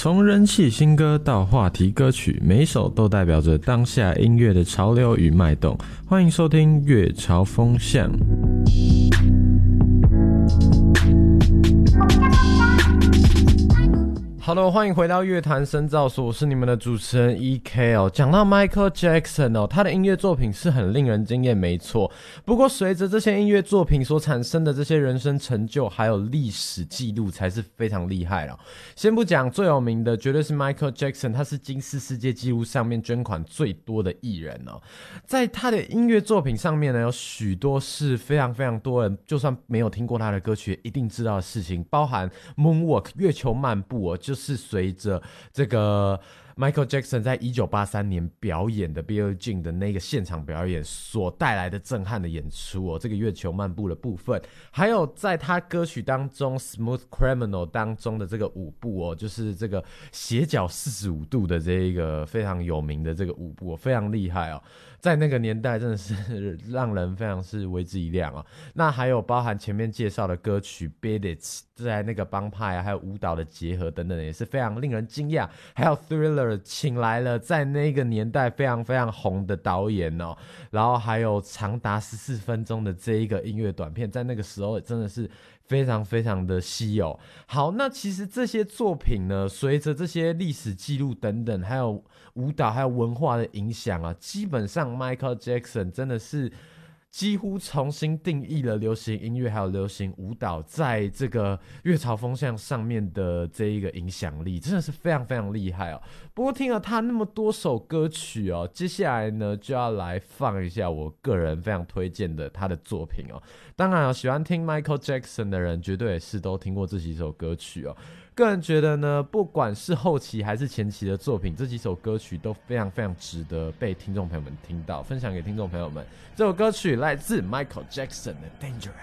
从人气新歌到话题歌曲，每一首都代表着当下音乐的潮流与脉动。欢迎收听乐潮风向。Hello， 欢迎回到乐坛深造所，我是你们的主持人 EK 哦。讲到 Michael Jackson 哦，他的音乐作品是很令人惊艳，没错。不过随着这些音乐作品所产生的这些人生成就，还有历史记录，才是非常厉害了。先不讲最有名的，绝对是 Michael Jackson， 他是金氏世界纪录上面捐款最多的艺人哦。在他的音乐作品上面呢，有许多是非常非常多人，就算没有听过他的歌曲，也一定知道的事情，包含 Moonwalk 月球漫步哦，就是随着这个 Michael Jackson 在1983年表演的 Billie Jean 的那个现场表演所带来的震撼的演出哦，这个月球漫步的部分，还有在他歌曲当中 Smooth Criminal 当中的这个舞步哦，就是这个斜角45度的这一个非常有名的这个舞步哦，非常厉害哦。在那个年代真的是让人非常是为之一亮哦。那还有包含前面介绍的歌曲 Beat It， 在那个帮派啊，还有舞蹈的结合等等，也是非常令人惊讶。还有 Thriller 请来了在那个年代非常非常红的导演哦，然后还有长达14分钟的这一个音乐短片，在那个时候真的是非常非常的稀有。好，那其实这些作品呢，随着这些历史记录等等，还有舞蹈还有文化的影响啊，基本上 Michael Jackson 真的是几乎重新定义了流行音乐还有流行舞蹈在这个乐潮风向上面的这一个影响力，真的是非常非常厉害哦。不过听了他那么多首歌曲哦，接下来呢就要来放一下我个人非常推荐的他的作品哦。当然喜欢听 Michael Jackson 的人绝对也是都听过这几首歌曲哦。个人觉得呢，不管是后期还是前期的作品，这几首歌曲都非常非常值得被听众朋友们听到，分享给听众朋友们。这首歌曲来自 Michael Jackson 的 Dangerous。